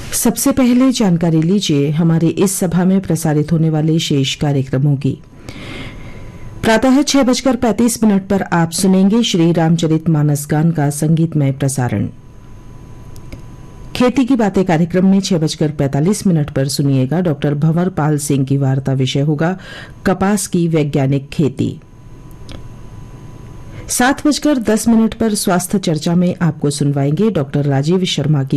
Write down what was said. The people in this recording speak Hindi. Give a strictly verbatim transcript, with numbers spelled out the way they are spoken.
सबसे पहले जानकारी लीजिए हमारे इस सभा में प्रसारित होने वाले शेष कार्यक्रमों की। प्रातः छह बजकर पैंतीस मिनट पर आप सुनेंगे श्री रामचरित मानस गान का संगीतमय प्रसारण। खेती की बातें कार्यक्रम में छह बजकर पैंतालीस मिनट पर सुनिएगा डॉक्टर भंवर पाल सिंह की वार्ता। विषय होगा कपास की वैज्ञानिक खेती। सात बजकर दस मिनट पर स्वास्थ्य चर्चा में आपको सुनवाएंगे डॉक्टर राजीव शर्मा की